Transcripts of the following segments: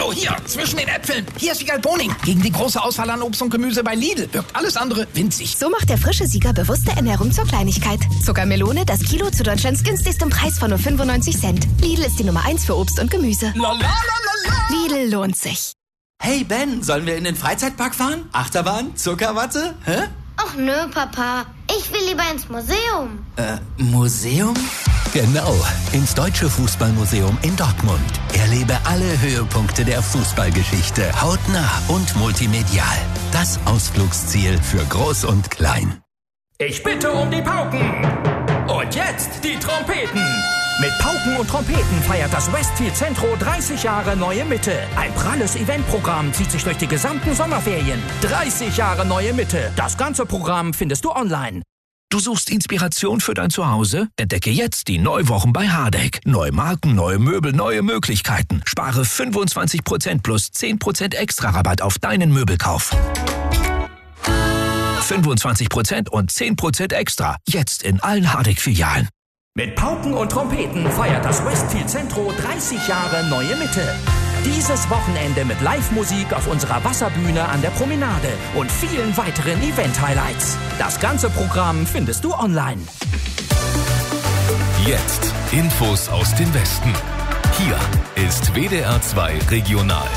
Hallo, hier, zwischen den Äpfeln. Hier ist Wiegald Boning. Gegen die große Auswahl an Obst und Gemüse bei Lidl wirkt alles andere winzig. So macht der frische Sieger bewusste Ernährung zur Kleinigkeit. Zuckermelone, das Kilo zu Deutschlands günstigstem Preis von nur 95 Cent. Lidl ist die Nummer 1 für Obst und Gemüse. Lidl lohnt sich. Hey Ben, sollen wir in den Freizeitpark fahren? Achterbahn? Zuckerwatte? Hä? Ach nö, Papa. Ich will lieber ins Museum. Museum? Genau, ins Deutsche Fußballmuseum in Dortmund. Erlebe alle Höhepunkte der Fußballgeschichte hautnah und multimedial. Das Ausflugsziel für Groß und Klein. Ich bitte um die Pauken. Und jetzt die Trompeten. Mit Pauken und Trompeten feiert das Westfield Centro 30 Jahre Neue Mitte. Ein pralles Eventprogramm zieht sich durch die gesamten Sommerferien. 30 Jahre Neue Mitte. Das ganze Programm findest du online. Du suchst Inspiration für dein Zuhause? Entdecke jetzt die Neuwochen bei Hardegg. Neue Marken, neue Möbel, neue Möglichkeiten. Spare 25% plus 10% extra Rabatt auf deinen Möbelkauf. 25% und 10% extra. Jetzt in allen Hardegg-Filialen. Mit Pauken und Trompeten feiert das Westfield Centro 30 Jahre Neue Mitte. Dieses Wochenende mit Live-Musik auf unserer Wasserbühne an der Promenade und vielen weiteren Event-Highlights. Das ganze Programm findest du online. Jetzt Infos aus dem Westen. Hier ist WDR 2 Regional.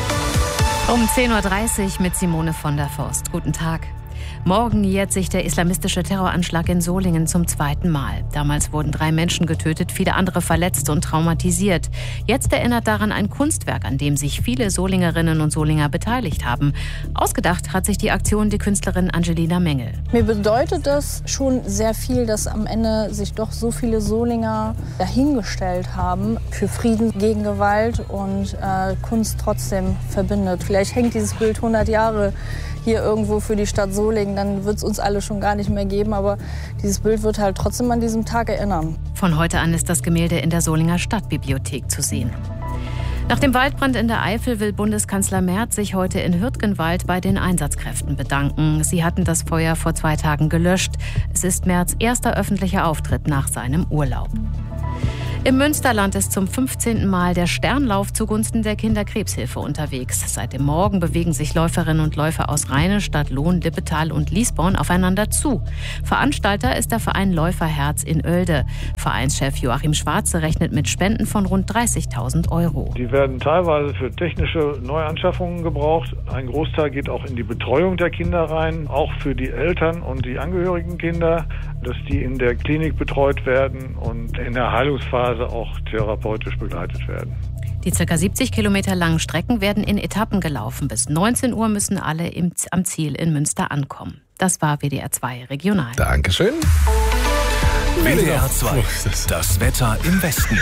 Um 10.30 Uhr mit Simone von der Forst. Guten Tag. Morgen jährt sich der islamistische Terroranschlag in Solingen zum 2. Mal. Damals wurden 3 Menschen getötet, viele andere verletzt und traumatisiert. Jetzt erinnert daran ein Kunstwerk, an dem sich viele Solingerinnen und Solinger beteiligt haben. Ausgedacht hat sich die Aktion die Künstlerin Angelina Mengel. Mir bedeutet das schon sehr viel, dass am Ende sich doch so viele Solinger dahingestellt haben für Frieden gegen Gewalt und Kunst trotzdem verbindet. Vielleicht hängt dieses Bild 100 Jahre hier irgendwo für die Stadt Solingen, dann wird es uns alle schon gar nicht mehr geben. Aber dieses Bild wird halt trotzdem an diesem Tag erinnern. Von heute an ist das Gemälde in der Solinger Stadtbibliothek zu sehen. Nach dem Waldbrand in der Eifel will Bundeskanzler Merz sich heute in Hürtgenwald bei den Einsatzkräften bedanken. Sie hatten das Feuer vor 2 Tagen gelöscht. Es ist Merz' erster öffentlicher Auftritt nach seinem Urlaub. Im Münsterland ist zum 15. Mal der Sternlauf zugunsten der Kinderkrebshilfe unterwegs. Seit dem Morgen bewegen sich Läuferinnen und Läufer aus Rheine, Stadtlohn, Lippetal und Liesborn aufeinander zu. Veranstalter ist der Verein Läuferherz in Oelde. Vereinschef Joachim Schwarze rechnet mit Spenden von rund 30.000 €. Die werden teilweise für technische Neuanschaffungen gebraucht. Ein Großteil geht auch in die Betreuung der Kinder rein, auch für die Eltern und die angehörigen Kinder, dass die in der Klinik betreut werden und in der Heilungsphase auch therapeutisch begleitet werden. Die ca. 70 Kilometer langen Strecken werden in Etappen gelaufen. Bis 19 Uhr müssen alle am Ziel in Münster ankommen. Das war WDR 2 Regional. Dankeschön. WDR 2, das Wetter im Westen.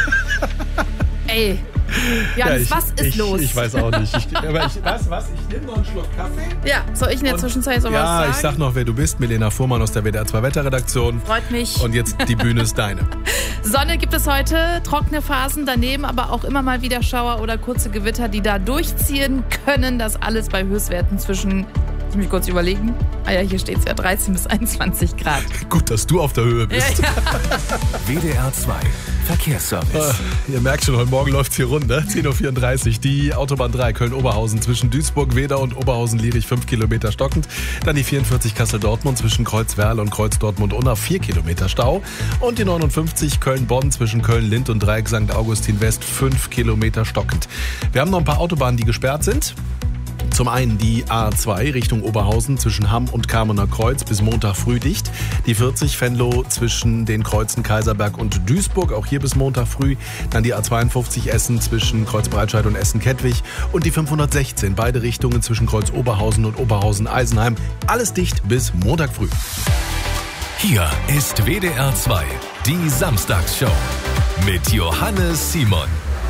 Ey, Jans, was ist los? Ich weiß auch nicht. Ich nehme noch einen Schluck Kaffee. Ja, soll ich in der Zwischenzeit sowas sagen? Ja, ich sag noch, wer du bist. Milena Fuhrmann aus der WDR 2 Wetterredaktion. Freut mich. Und jetzt die Bühne ist deine. Sonne gibt es heute, trockene Phasen daneben, aber auch immer mal wieder Schauer oder kurze Gewitter, die da durchziehen können. Das alles bei Höchstwerten zwischen, lass mich kurz überlegen, hier steht es ja, 13 bis 21 Grad. Gut, dass du auf der Höhe bist. Ja. WDR 2 Verkehrsservice. Ihr merkt schon, heute Morgen läuft es hier rund, ne? 10.34 Uhr. Die Autobahn 3 Köln-Oberhausen zwischen Duisburg-Wedau und Oberhausen-Lierich 5 Kilometer stockend. Dann die 44 Kassel-Dortmund zwischen Kreuzwerl und Kreuz-Dortmund-Unna 4 Kilometer Stau. Und die 59 Köln-Bonn zwischen Köln-Lind und Dreieck St. Augustin-West 5 Kilometer stockend. Wir haben noch ein paar Autobahnen, die gesperrt sind. Zum einen die A2 Richtung Oberhausen zwischen Hamm und Kamener Kreuz bis Montag früh dicht. Die 40 Venlo zwischen den Kreuzen Kaiserberg und Duisburg, auch hier bis Montag früh. Dann die A52 Essen zwischen Kreuzbreitscheid und Essen-Kettwig. Und die 516 beide Richtungen zwischen Kreuz Oberhausen und Oberhausen-Eisenheim. Alles dicht bis Montag früh. Hier ist WDR 2, die Samstagsshow mit Johannes Simon.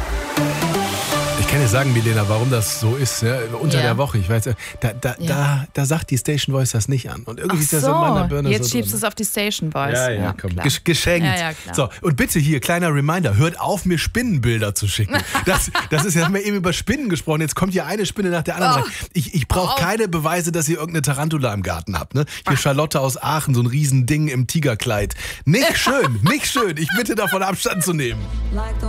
Ich kann dir sagen, Milena, warum das so ist, ne? Unter der Woche. Ich weiß, da sagt die Station Voice das nicht an. Und irgendwie ist das so in meiner Birne. Jetzt so schiebst du es auf die Station Voice. Ja, komm. Geschenkt. Ja, klar. So, und bitte hier, kleiner Reminder, hört auf, mir Spinnenbilder zu schicken. Das ist, wir haben ja eben über Spinnen gesprochen, jetzt kommt hier eine Spinne nach der anderen. Ich brauche keine Beweise, dass ihr irgendeine Tarantula im Garten habt. Ne? Hier Charlotte aus Aachen, so ein Riesending im Tigerkleid. Nicht schön, nicht schön. Ich bitte davon Abstand zu nehmen.